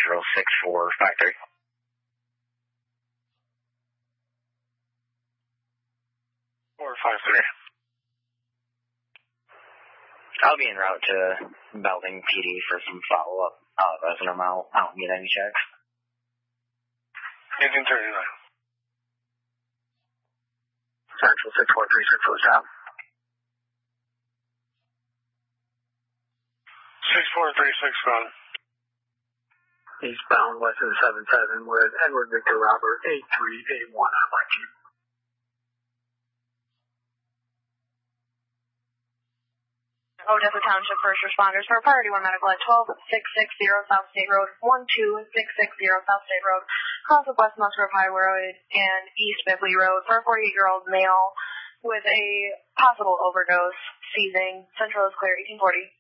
06453. I'll be en route to Belding PD for some follow-up. Resident, I don't need any checks. 1839. Central 6436 was out. 6436 gone. Eastbound Western 77 with Edward Victor Robert 8381 on my queue. Odessa Township first responders for priority 1 medical at 12660 South State Road, 12660 South State Road, cross of West Musgrove Highway Road and East Bibley Road for a 48-year-old male with a possible overdose, seizing. Central is clear, 1840.